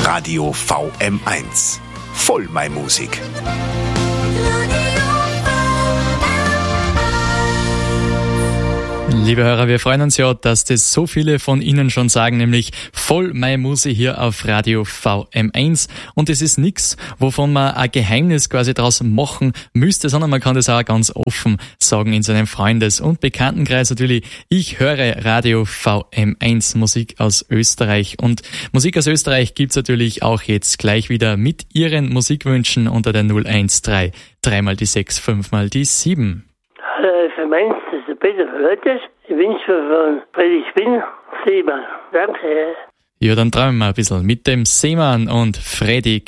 Radio VM1. Voll meine Musik. Liebe Hörer, wir freuen uns ja, dass das so viele von Ihnen schon sagen, nämlich voll meine Musik hier auf Radio VM1. Und es ist nichts, wovon man ein Geheimnis quasi draus machen müsste, sondern man kann das auch ganz offen sagen in seinem Freundes- und Bekanntenkreis natürlich. Ich höre Radio VM1, Musik aus Österreich. Und Musik aus Österreich gibt's natürlich auch jetzt gleich wieder mit Ihren Musikwünschen unter der 013 3 mal die 6 5 mal die 7. Hallo FM1, das ist der Peter Verleuters. Ich wünsche von Freddy Spinn, Seemann. Danke. Ja, dann träumen wir ein bisschen mit dem Seemann und Freddy